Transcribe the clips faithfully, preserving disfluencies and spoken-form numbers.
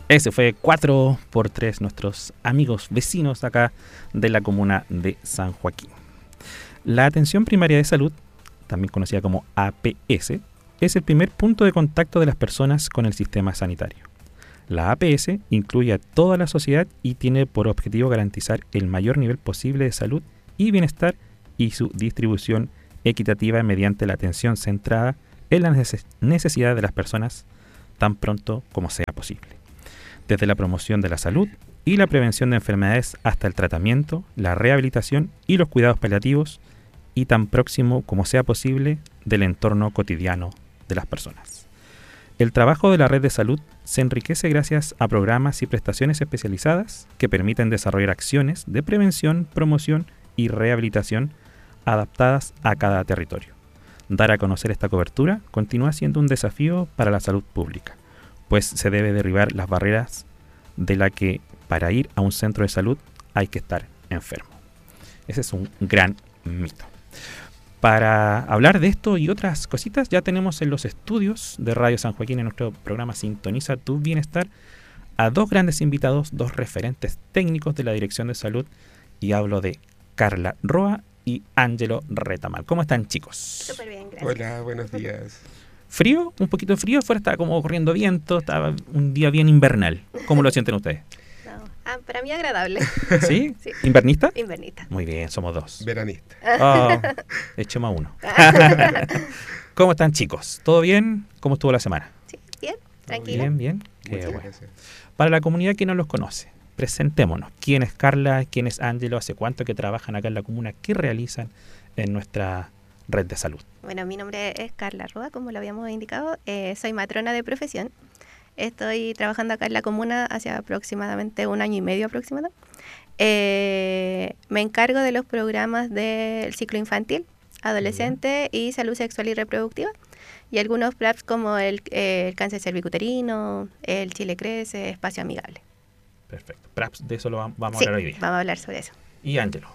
Ese fue cuatro por tres, nuestros amigos vecinos acá de la comuna de San Joaquín. La atención primaria de salud, también conocida como A P S, es el primer punto de contacto de las personas con el sistema sanitario. La A P S incluye a toda la sociedad y tiene por objetivo garantizar el mayor nivel posible de salud y bienestar y su distribución equitativa mediante la atención centrada en la necesidad de las personas tan pronto como sea posible. Desde la promoción de la salud y la prevención de enfermedades hasta el tratamiento, la rehabilitación y los cuidados paliativos, y tan próximo como sea posible del entorno cotidiano de las personas. El trabajo de la red de salud se enriquece gracias a programas y prestaciones especializadas que permiten desarrollar acciones de prevención, promoción y rehabilitación adaptadas a cada territorio. Dar a conocer esta cobertura continúa siendo un desafío para la salud pública, pues se debe derribar las barreras de la que para ir a un centro de salud hay que estar enfermo. Ese es un gran mito. Para hablar de esto y otras cositas, ya tenemos en los estudios de Radio San Joaquín, en nuestro programa Sintoniza tu Bienestar, a dos grandes invitados, dos referentes técnicos de la Dirección de Salud, y hablo de Carla Roa y Ángelo Retamal. ¿Cómo están, chicos? Súper bien, gracias. Hola, buenos días. ¿Frío? ¿Un poquito de frío? Afuera estaba como corriendo viento, estaba un día bien invernal. ¿Cómo lo sienten ustedes? No. Ah, para mí agradable. ¿Sí? Sí. ¿Invernista? Invernista. Muy bien, somos dos. Veranista. Oh, echemos a uno. ¿Cómo están, chicos? ¿Todo bien? ¿Cómo estuvo la semana? Sí, bien, tranquilo. Bien, bien. Qué Muchas bueno. gracias. Para la comunidad que no los conoce, presentémonos. ¿Quién es Carla? ¿Quién es Ángelo? ¿Hace cuánto que trabajan acá en la comuna? ¿Qué realizan en nuestra red de salud? Bueno, mi nombre es Carla Roa, como lo habíamos indicado. Eh, soy matrona de profesión. Estoy trabajando acá en la comuna hace aproximadamente un año y medio aproximadamente. Eh, me encargo de los programas del ciclo infantil, adolescente y salud sexual y reproductiva. Y algunos P R A Ps como el, eh, el cáncer cervicuterino, el Chile Crece, Espacio Amigable. Perfecto. P R A Ps, de eso lo vamos a Sí, hablar hoy día. vamos a hablar sobre eso. Y Ángelo.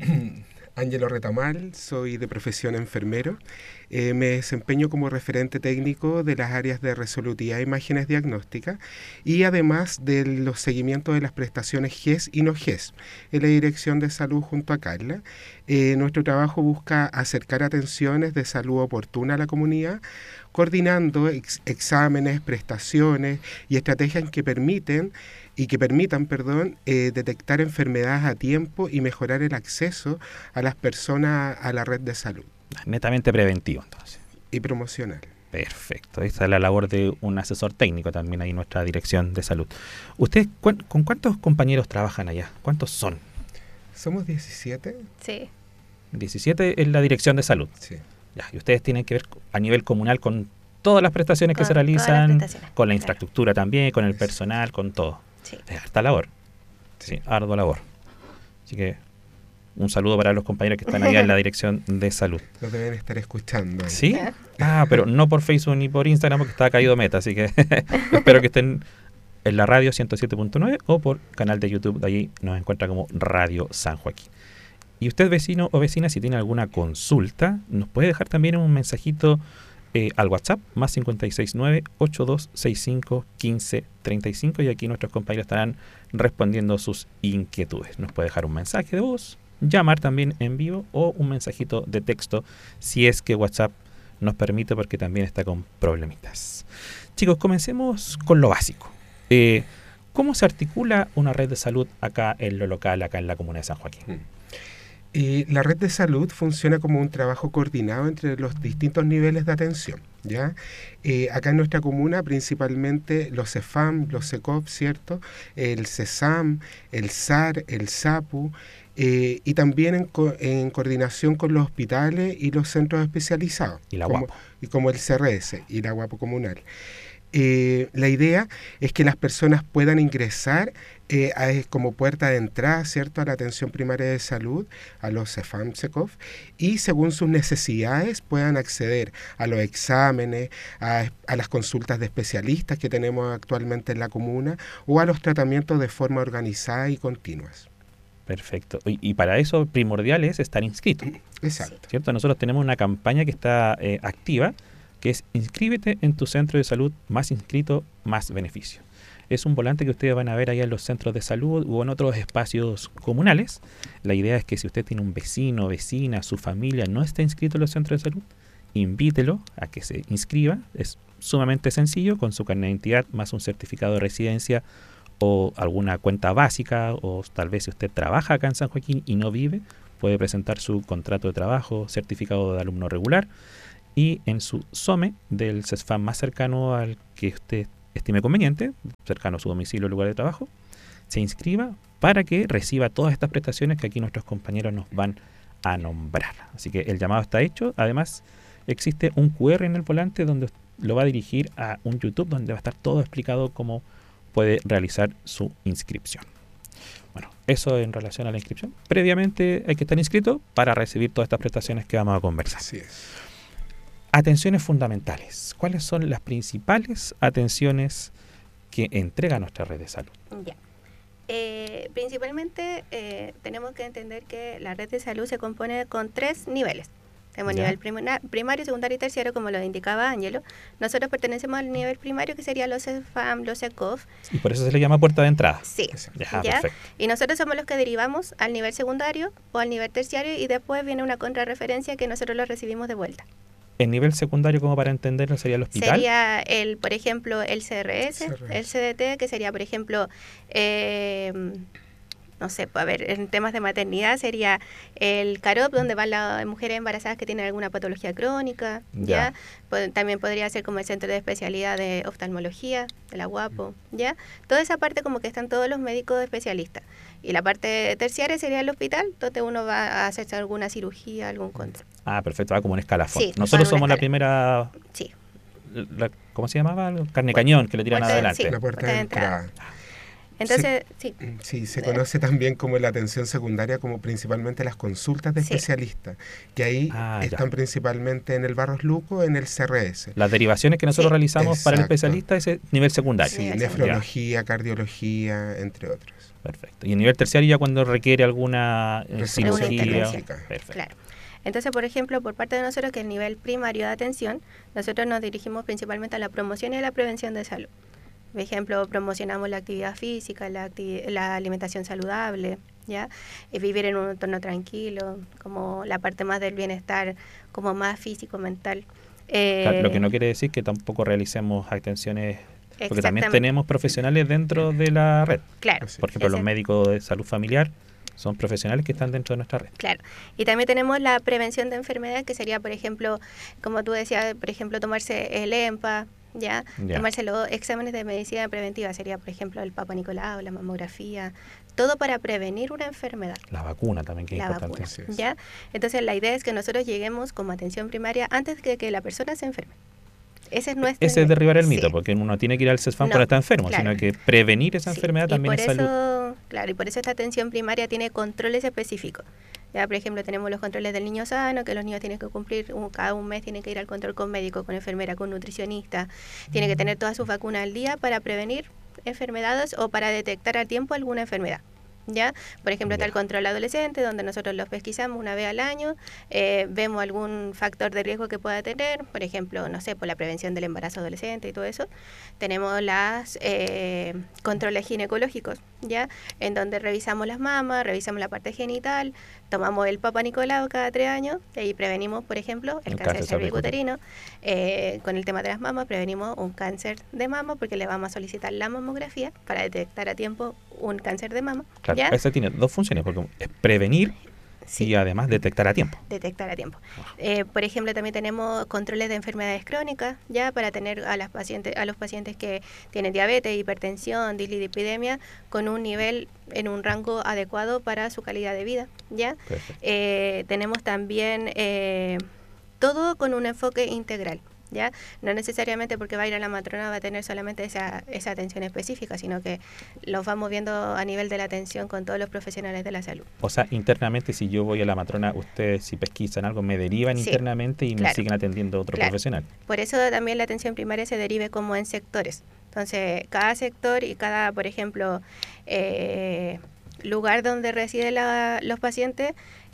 Ángelo Retamal, soy de profesión enfermero. Eh, me desempeño como referente técnico de las áreas de resolutiva e imágenes diagnósticas y además de los seguimientos de las prestaciones G E S y no G E S en la Dirección de Salud junto a Carla. Eh, nuestro trabajo busca acercar atenciones de salud oportuna a la comunidad, coordinando ex exámenes, prestaciones y estrategias que permiten y que permitan, perdón, eh, detectar enfermedades a tiempo y mejorar el acceso a las personas a la red de salud. Netamente preventivo, entonces. Y promocional. Perfecto. Esta es la labor de un asesor técnico también ahí en nuestra Dirección de Salud. ¿Ustedes cu con cuántos compañeros trabajan allá? ¿Cuántos son? ¿Somos diecisiete? Sí. diecisiete en la Dirección de Salud. Sí. Ya, y ustedes tienen que ver a nivel comunal con todas las prestaciones Con que se todas las realizan, prestaciones, con la claro. infraestructura también, con el personal, con todo. Sí. Es harta labor. Sí, ardua labor. Así que un saludo para los compañeros que están allá en la Dirección de Salud. Nos deben estar escuchando. ahí. ¿Sí? Ah, pero no por Facebook ni por Instagram porque está caído Meta, así que espero que estén en la radio ciento siete punto nueve o por canal de YouTube, de allí nos encuentra como Radio San Joaquín. Y usted, vecino o vecina, si tiene alguna consulta, nos puede dejar también un mensajito eh, al WhatsApp, más cinco seis nueve, ocho dos seis cinco, uno cinco tres cinco, y aquí nuestros compañeros estarán respondiendo sus inquietudes. Nos puede dejar un mensaje de voz, llamar también en vivo o un mensajito de texto si es que WhatsApp nos permite, porque también está con problemitas. Chicos, comencemos con lo básico. Eh, ¿Cómo se articula una red de salud acá en lo local, acá en la comuna de San Joaquín? Mm. Y la red de salud funciona como un trabajo coordinado entre los distintos niveles de atención, ¿ya? Eh, acá en nuestra comuna, principalmente los CEFAM, los SECOP, ¿cierto? El CESAM, el S A R, el SAPU, eh, y también en, co en coordinación con los hospitales y los centros especializados. Y la como, Guapo. Y como el C R S y la Guapo Comunal. Eh, la idea es que las personas puedan ingresar eh, a, como puerta de entrada, ¿cierto?, a la atención primaria de salud, a los CEFAM, SECOF, y según sus necesidades puedan acceder a los exámenes, a, a las consultas de especialistas que tenemos actualmente en la comuna, o a los tratamientos de forma organizada y continuas. Perfecto. Y, y para eso primordial es estar inscrito. Exacto. ¿Cierto? Nosotros tenemos una campaña que está eh, activa, que es inscríbete en tu centro de salud, más inscrito, más beneficio. Es un volante que ustedes van a ver allá en los centros de salud o en otros espacios comunales. La idea es que si usted tiene un vecino, vecina, su familia no está inscrito en los centros de salud, invítelo a que se inscriba. Es sumamente sencillo, con su carnet de identidad más un certificado de residencia o alguna cuenta básica, o tal vez si usted trabaja acá en San Joaquín y no vive, puede presentar su contrato de trabajo, certificado de alumno regular, y en su SOME del CESFAM más cercano al que usted estime conveniente, cercano a su domicilio o lugar de trabajo, se inscriba para que reciba todas estas prestaciones que aquí nuestros compañeros nos van a nombrar. Así que el llamado está hecho. Además, existe un cu erre en el volante donde lo va a dirigir a un YouTube donde va a estar todo explicado cómo puede realizar su inscripción. Bueno, eso en relación a la inscripción. Previamente hay que estar inscrito para recibir todas estas prestaciones que vamos a conversar. Así es. Atenciones fundamentales. ¿Cuáles son las principales atenciones que entrega nuestra red de salud? Ya. Eh, principalmente eh, tenemos que entender que la red de salud se compone con tres niveles. Tenemos Ya. nivel primina- primario, secundario y terciario, como lo indicaba Ángelo. Nosotros pertenecemos al nivel primario, que sería los CESFAM, los ECOF. Y por eso se le llama puerta de entrada. Sí. Ya, ¿Ya? perfecto. Y nosotros somos los que derivamos al nivel secundario o al nivel terciario, y después viene una contrarreferencia que nosotros lo recibimos de vuelta. En nivel secundario, como para entenderlo, sería el hospital. Sería, el, por ejemplo, el ce erre ese, C R S. el ce de te, que sería, por ejemplo, eh, no sé, a ver, en temas de maternidad sería el CAROP, donde van las mujeres embarazadas que tienen alguna patología crónica, Ya. ¿ya? Pod- También podría ser como el centro de especialidad de oftalmología, de la UAPO, ¿ya? Toda esa parte como que están todos los médicos especialistas. Y la parte terciaria sería el hospital, donde uno va a hacerse alguna cirugía, algún control. Ah, perfecto, va como un escalafón. Sí, Nosotros va en una somos la escala. primera, Sí. la- ¿cómo se llamaba? El carne cañón que le tiran Puerta de- adelante. sí. La puerta puerta de de entrada. entrada. Entonces, sí. Sí, se conoce también como la atención secundaria, como principalmente las consultas de Sí. especialistas, que ahí Ah, ya. están principalmente en el Barros Luco, en el ce erre ese. Las derivaciones que nosotros Sí. realizamos para el Exacto. especialista es el nivel secundario. Sí, Nivel nefrología, cardiología, entre otros. Perfecto. Y el nivel terciario ya cuando requiere alguna eh, Resolución cirugía. quirúrgica. Perfecto. Claro. Entonces, por ejemplo, por parte de nosotros, que es el nivel primario de atención, nosotros nos dirigimos principalmente a la promoción y a la prevención de salud. Por ejemplo, promocionamos la actividad física, la, acti- la alimentación saludable, ¿ya? Y vivir en un entorno tranquilo, como la parte más del bienestar, como más físico, mental. Eh, Claro, lo que no quiere decir que tampoco realicemos atenciones, porque también exactamente. tenemos profesionales dentro de la red. Claro. Así Por ejemplo, los Ese- médicos de salud familiar son profesionales que están dentro de nuestra red. Claro. Y también tenemos la prevención de enfermedades, que sería, por ejemplo, como tú decías, por ejemplo, tomarse el EMPA, ¿ya? Ya. Tomarse los exámenes de medicina preventiva, sería, por ejemplo, el Papa Nicolau, la mamografía, todo para prevenir una enfermedad. La vacuna también, que es La importante. vacuna, Así es. ¿ya? Entonces, la idea es que nosotros lleguemos como atención primaria antes de que la persona se enferme. Ese es nuestro Ese es derribar el mito, sí. porque uno no tiene que ir al CESFAM No, por estar enfermo, claro. sino que prevenir esa Sí, enfermedad y también por es salud. eso, claro, y por eso esta atención primaria tiene controles específicos. Ya, por ejemplo, tenemos los controles del niño sano, que los niños tienen que cumplir, un- cada un mes tienen que ir al control con médico, con enfermera, con nutricionista, tienen que tener todas sus vacunas al día para prevenir enfermedades o para detectar a tiempo alguna enfermedad. ¿Ya? Por ejemplo, está Ya. el control adolescente, donde nosotros los pesquisamos una vez al año, eh, vemos algún factor de riesgo que pueda tener, por ejemplo, no sé, por la prevención del embarazo adolescente y todo eso. Tenemos las eh, controles ginecológicos, ¿ya? En donde revisamos las mamas, revisamos la parte genital, tomamos el Papa Nicolau cada tres años, y ahí prevenimos, por ejemplo, el, El cáncer cáncer cervicuterino. Eh, con el tema de las mamas, prevenimos un cáncer de mama, porque le vamos a solicitar la mamografía para detectar a tiempo un cáncer de mama. Claro, ¿Ya? esa tiene dos funciones, porque es prevenir Sí. y además detectar a tiempo. Detectar a tiempo. Eh, por ejemplo, también tenemos controles de enfermedades crónicas, ya para tener a las pacientes, a los pacientes que tienen diabetes, hipertensión, dislipidemia, con un nivel en un rango adecuado para su calidad de vida, ya. Perfecto. Eh, tenemos también eh, todo con un enfoque integral. ¿Ya? No necesariamente porque va a ir a la matrona va a tener solamente esa, esa atención específica, sino que los vamos viendo a nivel de la atención con todos los profesionales de la salud. O sea, internamente, si yo voy a la matrona, ustedes si pesquisan algo, me derivan Sí, internamente y me claro. siguen atendiendo otro Claro. profesional. Por eso también la atención primaria se derive como en sectores. Entonces, cada sector y cada, por ejemplo, eh, lugar donde residen la- los pacientes,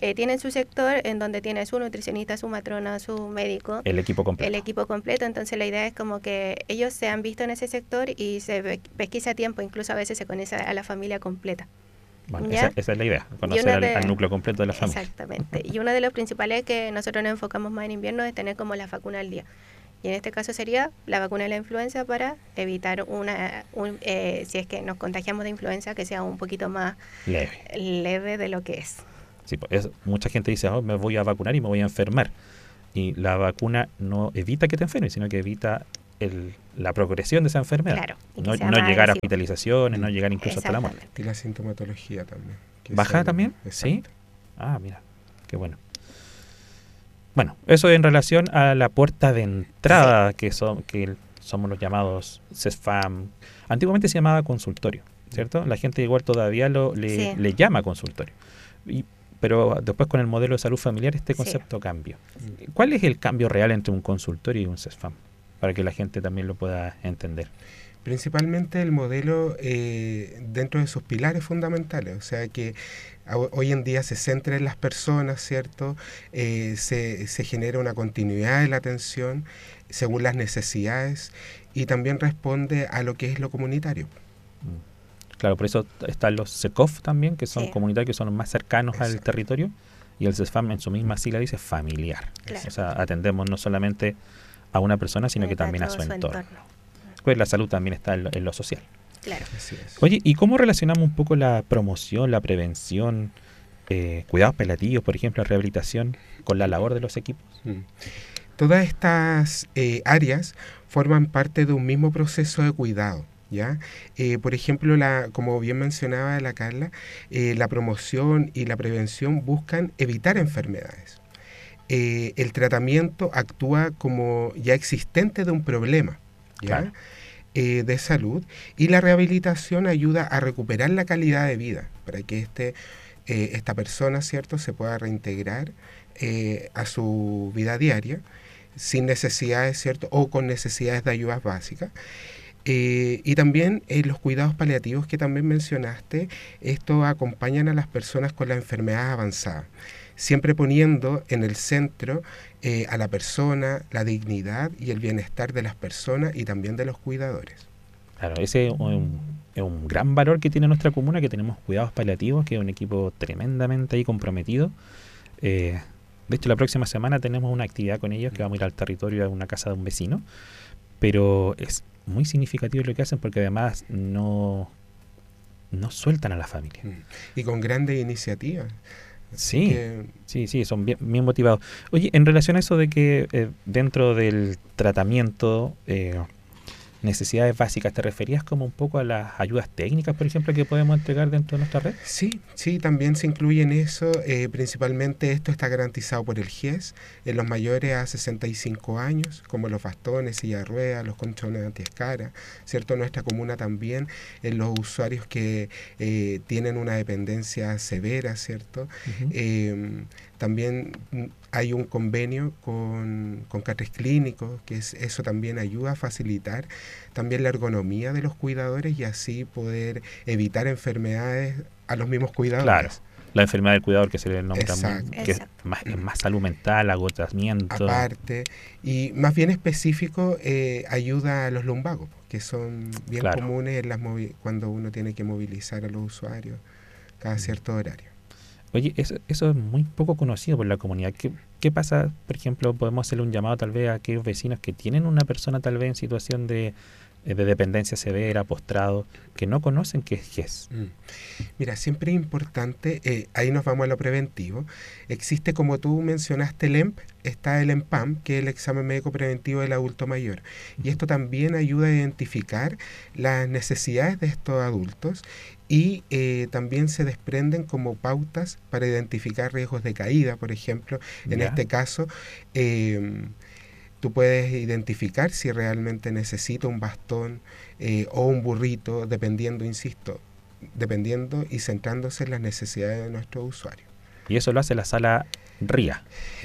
eh, tienen su sector en donde tiene su nutricionista, su matrona, su médico. El equipo completo. El equipo completo, entonces la idea es como que ellos se han visto en ese sector y se pesquisa a tiempo, incluso a veces se conoce a la familia completa. Bueno, esa, esa es la idea, conocer al, de, al núcleo completo de la familia. Exactamente. Y uno de los principales que nosotros nos enfocamos más en invierno es tener como la vacuna al día. Y en este caso sería la vacuna de la influenza para evitar una, un, eh, si es que nos contagiamos de influenza, que sea un poquito más leve, leve de lo que es. Sí, pues, mucha gente dice, oh, me voy a vacunar y me voy a enfermar. Y la vacuna no evita que te enfermes, sino que evita el, la progresión de esa enfermedad. Claro, no no llegar a hospitalizaciones, no llegar incluso hasta la muerte. Y la sintomatología también. ¿Baja sea, también? Exacto. Sí. Ah, mira, qué bueno. Bueno, eso en relación a la puerta de entrada, sí. que, son, que somos los llamados CESFAM. Antiguamente se llamaba consultorio, ¿cierto? La gente igual todavía lo, le, sí. le llama consultorio. Y, pero después con el modelo de salud familiar este concepto sí. cambió. ¿Cuál es el cambio real entre un consultorio y un CESFAM? Para que la gente también lo pueda entender. Principalmente el modelo eh, dentro de sus pilares fundamentales, o sea que a, hoy en día se centra en las personas, ¿cierto? Eh, se, se genera una continuidad de la atención según las necesidades y también responde a lo que es lo comunitario. Claro, por eso están los SECOF también, que son sí. comunitarios que son los más cercanos Exacto. al territorio, y el CESFAM en su misma sigla dice familiar. Claro. O sea, atendemos no solamente a una persona, sino que también a su, su entorno. entorno. Pues la salud también está en lo, en lo social. Claro. Así es. Oye, ¿y cómo relacionamos un poco la promoción, la prevención, eh, cuidados paliativos, por ejemplo, rehabilitación, con la labor de los equipos? Mm. Todas estas eh, áreas forman parte de un mismo proceso de cuidado, ¿ya? Eh, por ejemplo, la, como bien mencionaba la Carla, eh, la promoción y la prevención buscan evitar enfermedades. Eh, el tratamiento actúa como ya existente de un problema, ¿ya? Claro. Eh, de salud, y la rehabilitación ayuda a recuperar la calidad de vida para que este, eh, esta persona, ¿cierto?, se pueda reintegrar eh, a su vida diaria sin necesidades, ¿cierto?, o con necesidades de ayudas básicas. Eh, y también eh, los cuidados paliativos que también mencionaste, esto acompañan a las personas con la enfermedad avanzada, siempre poniendo en el centro eh, a la persona, la dignidad y el bienestar de las personas y también de los cuidadores. Claro, ese es un, es un gran valor que tiene nuestra comuna, que tenemos cuidados paliativos, que es un equipo tremendamente ahí comprometido. Eh, de hecho, la próxima semana tenemos una actividad con ellos, que vamos a ir al territorio a una casa de un vecino, pero es muy significativo lo que hacen porque además no, no sueltan a la familia. Y con grandes iniciativas. Sí, que... sí, sí, son bien, bien motivados. Oye, en relación a eso de que eh, dentro del tratamiento, eh, necesidades básicas, ¿te referías como un poco a las ayudas técnicas, por ejemplo, que podemos entregar dentro de nuestra red? Sí, sí, también se incluye en eso. Eh, principalmente esto está garantizado por el G I E S en los mayores a sesenta y cinco años, como los bastones, silla de ruedas, los colchones antiescara, ¿cierto? Nuestra comuna también, en los usuarios que eh, tienen una dependencia severa, ¿cierto? Uh-huh. Eh, también hay un convenio con, con Catres Clínicos, que es, eso también ayuda a facilitar también la ergonomía de los cuidadores y así poder evitar enfermedades a los mismos cuidadores. Claro, la enfermedad del cuidador que se le nombra, Exacto. que es más, es más salud mental, agotamiento. Aparte, y más bien específico, eh, ayuda a los lumbagos, que son bien claro. comunes en las movi- cuando uno tiene que movilizar a los usuarios cada cierto horario. Oye, eso, eso es muy poco conocido por la comunidad. ¿Qué, ¿Qué pasa, por ejemplo, podemos hacerle un llamado tal vez a aquellos vecinos que tienen una persona tal vez en situación de, de dependencia severa, postrado, que no conocen qué es G E S? Mm. Mira, siempre es importante, eh, ahí nos vamos a lo preventivo. Existe, como tú mencionaste, el E M P, está el EMPAM, que es el examen médico preventivo del adulto mayor. Y esto también ayuda a identificar las necesidades de estos adultos y eh, también se desprenden como pautas para identificar riesgos de caída, por ejemplo. En yeah. este caso, eh, tú puedes identificar si realmente necesita un bastón eh, o un burrito, dependiendo, insisto, dependiendo y centrándose en las necesidades de nuestro usuario. Y eso lo hace la sala R I A.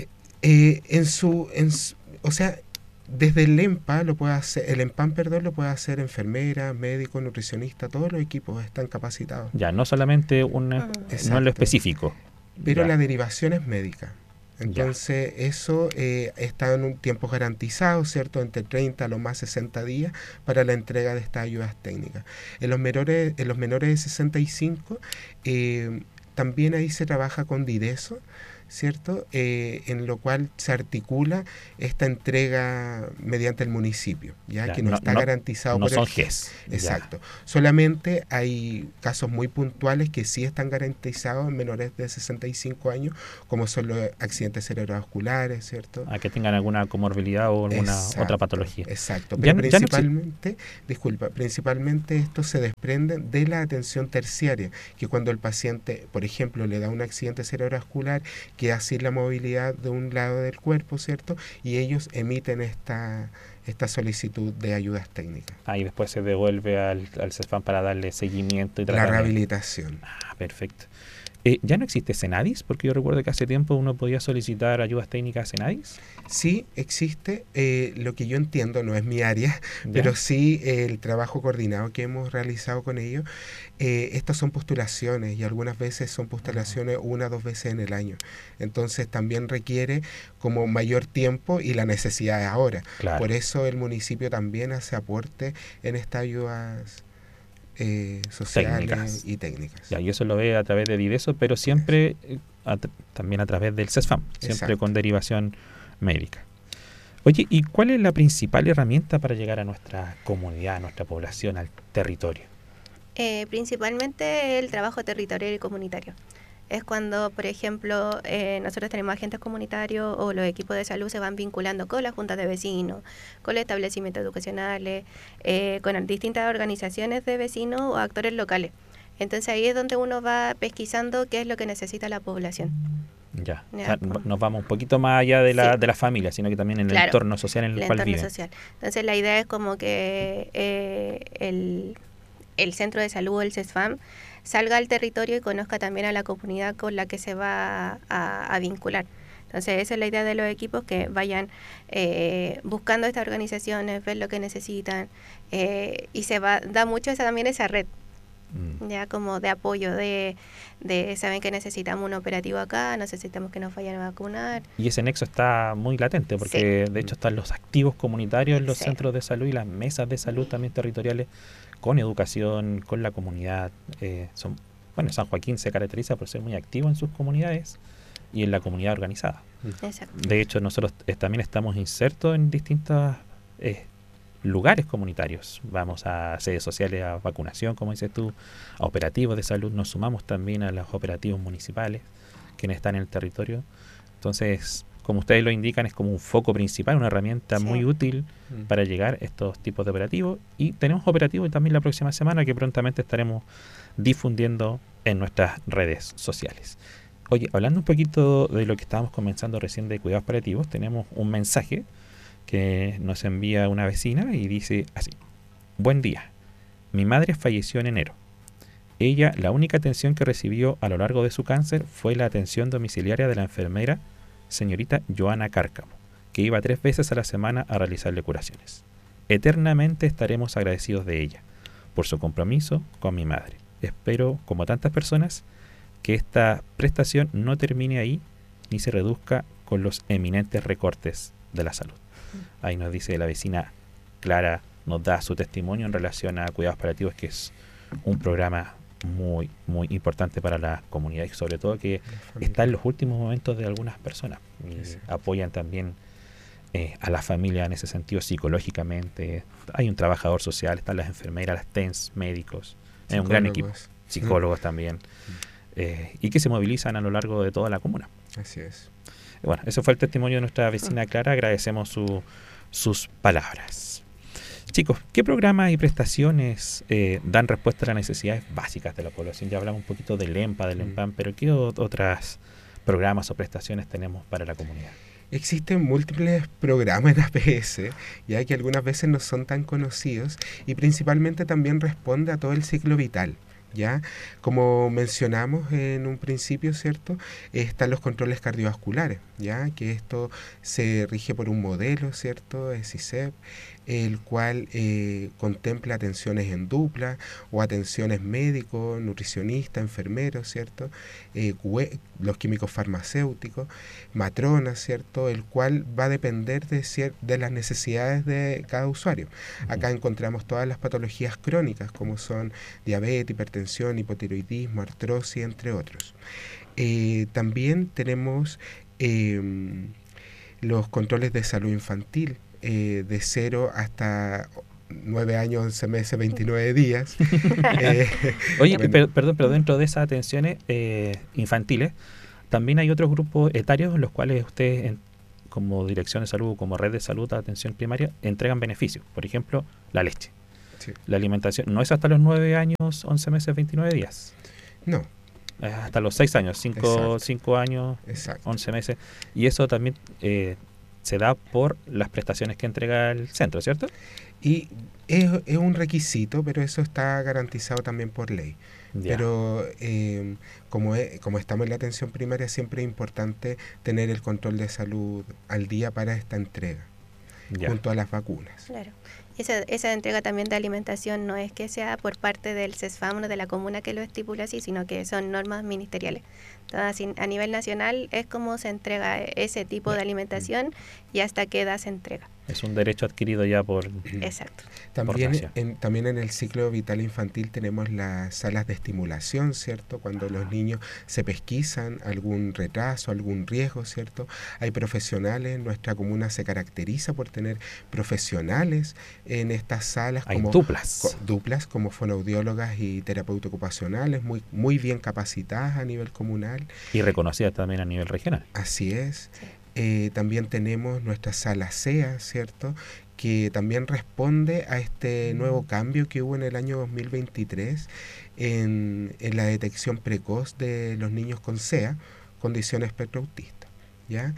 Eh, en su, en su, o sea, desde el EMPA lo puede hacer, el EMPAM, perdón, lo puede hacer enfermera, médico, nutricionista, todos los equipos están capacitados. Ya, no solamente una, no en lo específico. pero Ya. la derivación es médica. Entonces, ya. eso eh, está en un tiempo garantizado, ¿cierto? Entre treinta a lo más sesenta días para la entrega de estas ayudas técnicas. En los menores, en los menores de sesenta y cinco, eh, también ahí se trabaja con Dideso, ¿cierto? Eh, en lo cual se articula esta entrega mediante el municipio, ya, ya que no, no está no, garantizado no por son el G E S. Exacto. Ya. Solamente hay casos muy puntuales que sí están garantizados en menores de sesenta y cinco años, como son los accidentes cerebrovasculares, ¿cierto? A que tengan alguna comorbilidad o alguna exacto, otra patología. Exacto. Pero ya, principalmente, ya no disculpa, principalmente esto se desprende de la atención terciaria, que cuando el paciente, por ejemplo, le da un accidente cerebrovascular, que así la movilidad de un lado del cuerpo, ¿cierto? Y ellos emiten esta, esta solicitud de ayudas técnicas. Ah, y después se devuelve al, al CESFAM para darle seguimiento y tratamiento. La rehabilitación. Ah, perfecto. Eh, ¿Ya no existe Senadis? Porque yo recuerdo que hace tiempo uno podía solicitar ayudas técnicas a Senadis. Sí, existe. Eh, lo que yo entiendo, no es mi área, ¿ya? Pero sí eh, el trabajo coordinado que hemos realizado con ellos. Eh, estas son postulaciones y algunas veces son postulaciones una o dos veces en el año. Entonces también requiere como mayor tiempo y la necesidad es ahora. Claro. Por eso el municipio también hace aporte en estas ayudas Eh, sociales técnicas. y técnicas. Ya, y eso lo ve a través de Dideso, pero siempre a, también a través del CESFAM, siempre Exacto. con derivación médica. Oye, ¿y cuál es la principal herramienta para llegar a nuestra comunidad, a nuestra población, al territorio? Eh, principalmente el trabajo territorial y comunitario. Es cuando, por ejemplo, eh, nosotros tenemos agentes comunitarios o los equipos de salud se van vinculando con las juntas de vecinos, con los establecimientos educacionales, eh, con distintas organizaciones de vecinos o actores locales. Entonces ahí es donde uno va pesquisando qué es lo que necesita la población. Ya, ya. O sea, nos vamos un poquito más allá de la, sí. de la familia, sino que también en el claro, entorno social en el, el cual viven. Social. Entonces la idea es como que eh, el, el centro de salud, el CESFAM, salga al territorio y conozca también a la comunidad con la que se va a, a vincular. Entonces esa es la idea de los equipos, que vayan eh, buscando estas organizaciones, ver lo que necesitan eh, y se va da mucho esa también esa red, mm. ya como de apoyo, de, de saben que necesitamos un operativo acá, necesitamos que nos vayan a vacunar. Y ese nexo está muy latente porque sí. de hecho están los activos comunitarios en los sí. centros de salud y las mesas de salud también territoriales, con educación, con la comunidad. Eh, son, bueno, San Joaquín se caracteriza por ser muy activo en sus comunidades y en la comunidad organizada. Exacto. De hecho, nosotros eh, también estamos insertos en distintos eh, lugares comunitarios. Vamos a sedes sociales, a vacunación, como dices tú, a operativos de salud. Nos sumamos también a los operativos municipales, quienes están en el territorio. Entonces, como ustedes lo indican, es como un foco principal, una herramienta sí. muy útil mm. para llegar a estos tipos de operativos. Y tenemos operativos también la próxima semana que prontamente estaremos difundiendo en nuestras redes sociales. Oye, hablando un poquito de lo que estábamos comenzando recién de cuidados paliativos, tenemos un mensaje que nos envía una vecina y dice así: buen día, mi madre falleció en enero. Ella, la única atención que recibió a lo largo de su cáncer fue la atención domiciliaria de la enfermera señorita Joana Cárcamo, que iba tres veces a la semana a realizarle curaciones. Eternamente estaremos agradecidos de ella por su compromiso con mi madre. Espero, como tantas personas, que esta prestación no termine ahí ni se reduzca con los eminentes recortes de la salud. Ahí nos dice la vecina Clara, nos da su testimonio en relación a cuidados paliativos, que es un programa muy, muy importante para la comunidad y sobre todo que está en los últimos momentos de algunas personas y sí. apoyan también eh, a la familia en ese sentido psicológicamente. Hay un trabajador social, están las enfermeras, las T E N S, médicos, es un gran equipo, psicólogos mm. también, eh, y que se movilizan a lo largo de toda la comuna. Así es. Bueno, ese fue el testimonio de nuestra vecina Clara, agradecemos su, sus palabras. Chicos, ¿qué programas y prestaciones eh, dan respuesta a las necesidades básicas de la población? Ya hablamos un poquito del EMPA, del EMPAM, pero ¿qué otros programas o prestaciones tenemos para la comunidad? Existen múltiples programas en A P S, ya que algunas veces no son tan conocidos y principalmente también responde a todo el ciclo vital. ¿Ya? Como mencionamos en un principio, ¿cierto? Están los controles cardiovasculares, ¿ya? Que esto se rige por un modelo, ¿cierto? Es I C E P. el cual eh, contempla atenciones en dupla o atenciones médicos, nutricionistas, enfermeros, ¿cierto? Eh, los químicos farmacéuticos, matronas, ¿cierto? El cual va a depender de, de las necesidades de cada usuario. Acá encontramos todas las patologías crónicas, como son diabetes, hipertensión, hipotiroidismo, artrosis, entre otros. Eh, también tenemos eh, los controles de salud infantil, eh, de cero hasta nueve años, once meses, veintinueve días. eh, Oye, bueno. per, perdón, pero dentro de esas atenciones eh, infantiles, también hay otros grupos etarios en los cuales ustedes, en, como Dirección de Salud, como Red de Salud, Atención Primaria, entregan beneficios. Por ejemplo, la leche. Sí. La alimentación no es hasta los nueve años, once meses, veintinueve días. No. Es hasta los seis años, cinco años, Exacto. once meses. Y eso también eh, se da por las prestaciones que entrega el centro, ¿cierto? Y es, es un requisito, pero eso está garantizado también por ley. Ya. Pero eh, como, es, como estamos en la atención primaria, siempre es importante tener el control de salud al día para esta entrega, ya. junto a las vacunas. Claro. Esa, esa entrega también de alimentación no es que sea por parte del CESFAM o de la comuna que lo estipula así, sino que son normas ministeriales. Entonces, a nivel nacional es como se entrega ese tipo de alimentación y hasta qué edad se entrega. Es un derecho adquirido ya por... Exacto. También en, también en el ciclo vital infantil tenemos las salas de estimulación, ¿cierto? Cuando los niños se pesquisan algún retraso, algún riesgo, ¿cierto? Hay profesionales, nuestra comuna se caracteriza por tener profesionales en estas salas. Hay como duplas. Co, duplas como fonoaudiólogas y terapeutas ocupacionales, muy, muy bien capacitadas a nivel comunal. Y reconocidas también a nivel regional. Así es. Sí. Eh, también tenemos nuestra sala C E A, ¿cierto?, que también responde a este nuevo cambio que hubo en el año dos mil veintitrés en, en la detección precoz de los niños con C E A, condición espectro autista, ¿ya?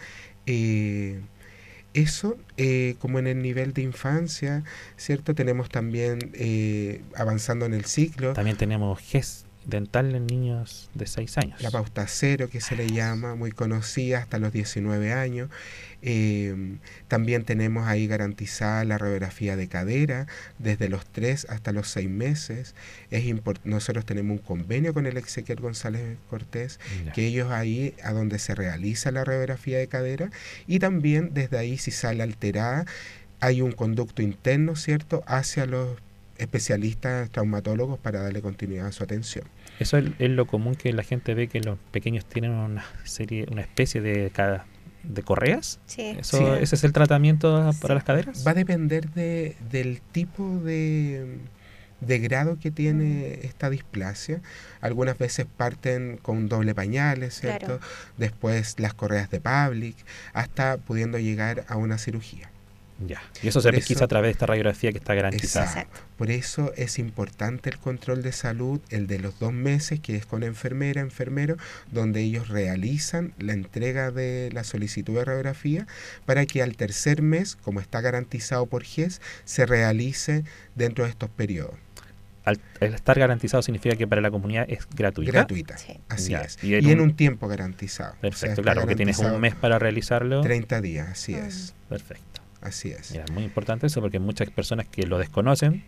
Eh, eso, eh, como en el nivel de infancia, ¿cierto?, tenemos también, eh, avanzando en el ciclo... También tenemos G E S dental en niños de seis años. La pauta cero, que se le llama, muy conocida, hasta los diecinueve años. Eh, también tenemos ahí garantizada la radiografía de cadera desde los tres hasta los seis meses. Es import- Nosotros tenemos un convenio con el Exequiel González Cortés, ya. que ellos ahí, a donde se realiza la radiografía de cadera, y también desde ahí, si sale alterada, hay un conducto interno, ¿cierto?, hacia los especialistas traumatólogos para darle continuidad a su atención. Eso es, es lo común, que la gente ve que los pequeños tienen una serie, una especie de, de correas. Sí. Eso, sí. ¿Ese es el tratamiento para sí. las caderas? Va a depender de, del tipo de, de grado que tiene esta displasia. Algunas veces parten con doble pañales, ¿cierto? Claro. Después las correas de Pavlik, hasta pudiendo llegar a una cirugía. Ya. Y eso se pesquisa a través de esta radiografía que está garantizada. Exacto. Por eso es importante el control de salud, el de los dos meses, que es con enfermera, enfermero, donde ellos realizan la entrega de la solicitud de radiografía para que al tercer mes, como está garantizado por G E S, se realice dentro de estos periodos. Al, al estar garantizado significa que para la comunidad es gratuita. Gratuita, sí. Así ya. es. Y en, y en un, un tiempo garantizado. Perfecto, o sea, claro, porque tienes un mes para realizarlo. treinta días, así mm. es. Perfecto. Así es. Mira, muy importante eso, porque hay muchas personas que lo desconocen,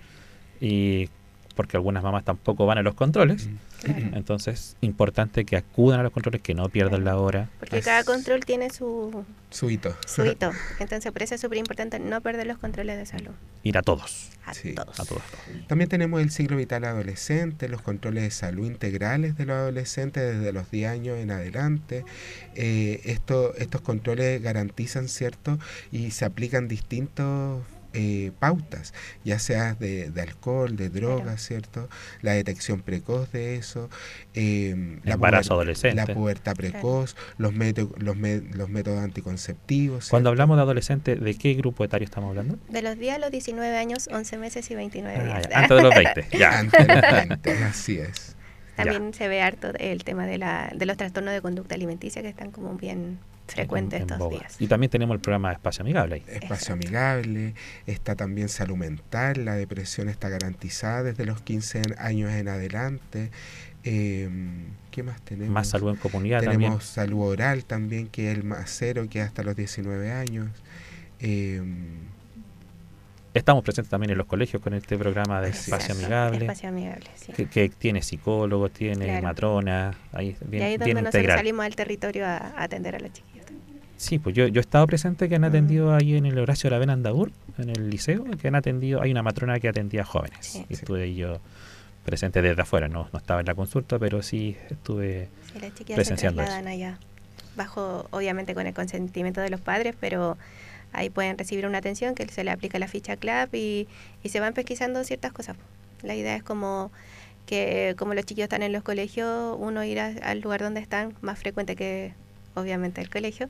y porque algunas mamás tampoco van a los controles. Claro. Entonces, importante que acudan a los controles, que no pierdan la hora. Porque es... cada control tiene su... Su hito. Su hito. Entonces, por eso es súper importante no perder los controles de salud. Ir a todos. A sí. todos. A todos. También tenemos el ciclo vital adolescente, los controles de salud integrales de los adolescentes desde los diez años en adelante. Eh, esto, estos controles garantizan, ¿cierto?, y se aplican distintos... Eh, pautas, ya sea de, de alcohol, de drogas, claro. ¿cierto? La detección precoz de eso, eh, la, embarazo puber- adolescente, la pubertad precoz, claro. los, métodos, los, me- los métodos anticonceptivos. ¿Cierto? Cuando hablamos de adolescente, ¿de qué grupo etario estamos hablando? De los diez a los diecinueve años, once meses y veintinueve ah, días. Ya, antes de los veinte. Ya. Antes de los veinte, así es. También ya. se ve harto el tema de, la, de los trastornos de conducta alimenticia, que están como bien frecuentes en, en estos boga. días. Y también tenemos el programa Espacio Amigable ahí. Espacio Exacto. Amigable, está también salud mental, la depresión está garantizada desde los quince años en adelante. Eh, ¿Qué más tenemos? Más salud en comunidad tenemos también. Salud oral también, que es el más cero, que es hasta los diecinueve años. Eh, Estamos presentes también en los colegios con este programa de Exacto, Espacio Amigable, Espacio amigable, sí. que, que tiene psicólogos, tiene Claro. matronas, ahí Y bien, ahí es bien donde nosotros integral. salimos al territorio a, a atender a las chiquillas. Sí, pues yo, yo he estado presente que han atendido ahí en el Horacio Aravena Andaur, en el liceo, que han atendido, hay una matrona que atendía a jóvenes. Sí. Y estuve ahí yo presente desde afuera, no, no estaba en la consulta, pero sí estuve Sí, las chiquillas se presenciando trasladan allá, bajo, obviamente con el consentimiento de los padres, pero ahí pueden recibir una atención que se le aplica la ficha C L A P y, y se van pesquisando ciertas cosas. La idea es como que como los chiquillos están en los colegios, uno ir a- al lugar donde están, más frecuente que obviamente el colegio,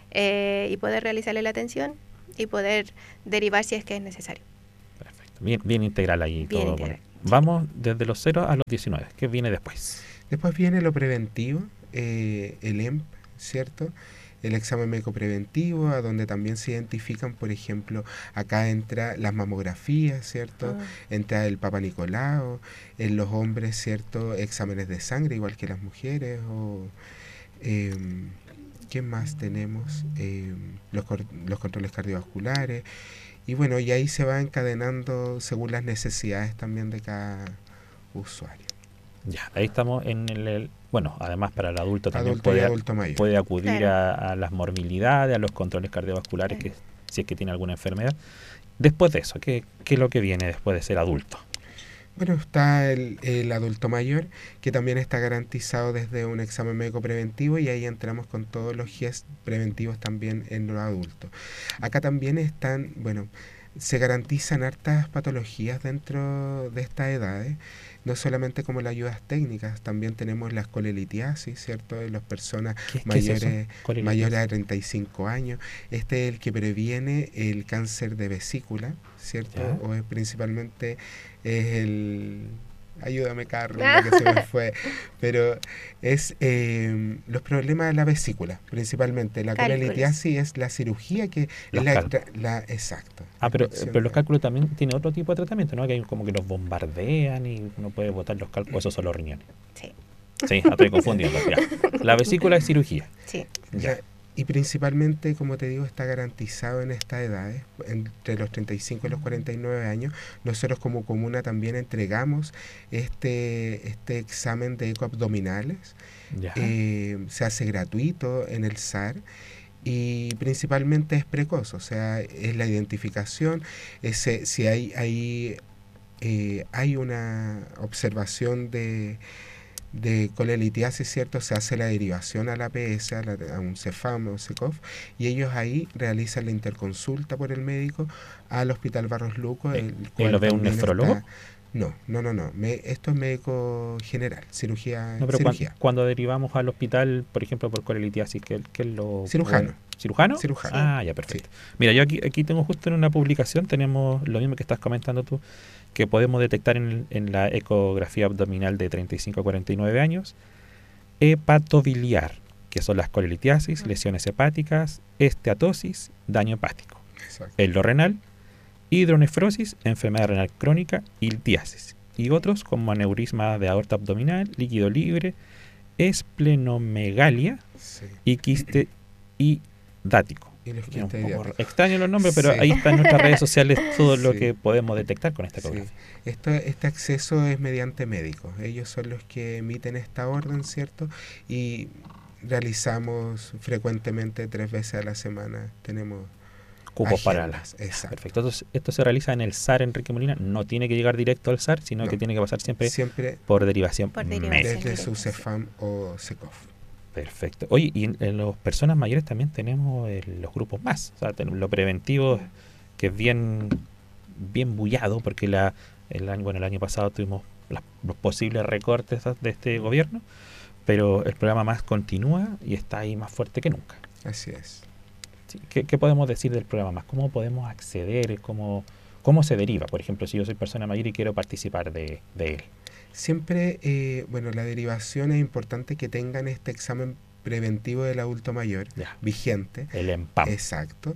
eh, y poder realizarle la atención y poder derivar si es que es necesario. perfecto. Bien, bien integral ahí Bien todo. integral, Bueno, vamos desde los cero a los diecinueve. ¿Qué viene después? Después viene lo preventivo, eh, el E M P, ¿cierto? El examen médico preventivo, a donde también se identifican, por ejemplo, acá entra las mamografías, ¿cierto? Ah. Entra el Papa Nicolau, en los hombres, ¿cierto? Exámenes de sangre, igual que las mujeres, o... Eh, ¿qué más tenemos? Eh, los, cor- los controles cardiovasculares. Y bueno, y ahí se va encadenando según las necesidades también de cada usuario. Ya, ahí estamos en el, el- bueno, además para el adulto también Adulto y puede, adulto mayor. puede acudir Claro. a, a las morbilidades, a los controles cardiovasculares, Claro. que si es que tiene alguna enfermedad. Después de eso, ¿qué, qué es lo que viene después de ser adulto? Bueno, está el, el adulto mayor, que también está garantizado desde un examen médico preventivo, y ahí entramos con todos los G E S preventivos también en los adultos. Acá también están, bueno, se garantizan hartas patologías dentro de estas edades, no solamente como las ayudas técnicas, también tenemos la escolelitiasis, ¿cierto? En las personas ¿Qué, qué es eso? mayores, ¿Cuál es la mayores diferencia? a treinta y cinco años. Este es el que previene el cáncer de vesícula, ¿cierto? Ya. O es principalmente es el... Ayúdame, Carlos, lo que se me fue. Pero es eh, los problemas de la vesícula, principalmente. La Cálculos. colelitiasis es la cirugía que Los es la, cálculos. extra- la exacto. Ah, la pero, extracción pero los de- cálculos también tienen otro tipo de tratamiento, ¿no? Que hay como que los bombardean y uno puede botar los cálculos, esos son los riñones. Sí, Sí, estoy confundiendo. Ya. La vesícula es cirugía. sí. Ya. Ya, y principalmente, como te digo, está garantizado en estas edades, entre los treinta y cinco y los cuarenta y nueve años. Nosotros como comuna también entregamos este, este examen de ecoabdominales. Ya. Eh, se hace gratuito en el S A R y principalmente es precoz, o sea, es la identificación, ese, si hay, hay, eh, hay una observación de de colelitiasis, ¿cierto? Se hace la derivación a la A P S, a, la, a un CEFAM o CECOF, y ellos ahí realizan la interconsulta por el médico al Hospital Barros Luco. ¿Y- El y cual lo ve un también nefrólogo? está- No, no, no, no. Me- esto es médico general, cirugía. No, pero cuan- cirugía. cuando derivamos al hospital, por ejemplo, por colelitiasis, ¿qué, qué es lo...? Cirujano. ¿Cirujano? Cirujano. Ah, ya, perfecto. Mira, yo aquí, aquí tengo justo en una publicación, tenemos lo mismo que estás comentando tú, que podemos detectar en, en la ecografía abdominal de treinta y cinco a cuarenta y nueve años, hepatobiliar, que son las colelitiasis, lesiones hepáticas, esteatosis, daño hepático, Exacto. renal, hidronefrosis, enfermedad renal crónica y litiasis, y otros como aneurisma de aorta abdominal, líquido libre, esplenomegalia Sí. y quiste hidático. Y los Que es un quistes poco diáticos. extraño los nombres, pero Sí. ahí están en nuestras redes sociales todo lo Sí. que podemos detectar con esta Sí. ecografía. Esto, este acceso es mediante médicos. Ellos son los que emiten esta orden, ¿cierto? Y realizamos frecuentemente, tres veces a la semana, tenemos Cupos para agendas. las. Exacto. Perfecto. Entonces, esto se realiza en el S A R Enrique Molina. No tiene que llegar directo al S A R, sino No. que tiene que pasar siempre Siempre por derivación Por derivación. médica. desde directa, su sí. CEFAM o CECOF. Perfecto. Oye, y en, en las personas mayores también tenemos eh, los grupos más. O sea, tenemos lo preventivo, que es bien, bien bullado, porque la, el, año, bueno, el año pasado tuvimos las- los posibles recortes de este gobierno, pero el programa más continúa y está ahí más fuerte que nunca. Así es. Sí, ¿Qué, qué podemos decir del programa más? ¿Cómo podemos acceder? ¿Cómo, cómo se deriva? Por ejemplo, si yo soy persona mayor y quiero participar de, de él. Siempre, eh, bueno, la derivación es importante que tengan este examen preventivo del adulto mayor Ya, vigente. el EMPAM. Exacto.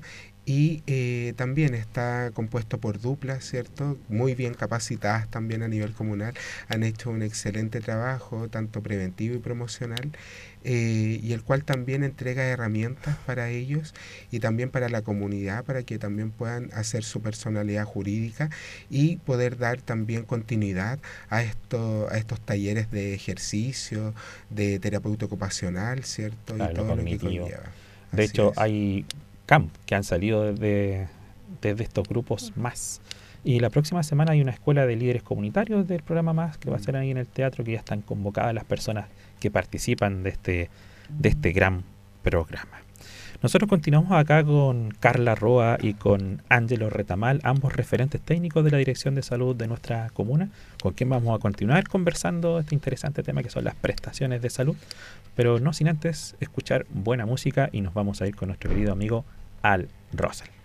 y eh, también está compuesto por duplas, ¿cierto? Muy bien capacitadas también a nivel comunal, han hecho un excelente trabajo, tanto preventivo y promocional, eh, y el cual también entrega herramientas para ellos y también para la comunidad, para que también puedan hacer su personalidad jurídica y poder dar también continuidad a, esto, a estos talleres de ejercicio, de terapeuta ocupacional, ¿cierto? Claro, y lo todo lo que cognitivo. conlleva. De Así hecho, es. hay camp que han salido desde, desde estos grupos más. Y la próxima semana hay una escuela de líderes comunitarios del programa más que va a ser ahí en el teatro, que ya están convocadas las personas que participan de este, de este gran programa. Nosotros continuamos acá con Carla Roa y con Ángelo Retamal, ambos referentes técnicos de la Dirección de Salud de nuestra comuna, con quien vamos a continuar conversando este interesante tema que son las prestaciones de salud, pero no sin antes escuchar buena música, y nos vamos a ir con nuestro querido amigo Al Rosal.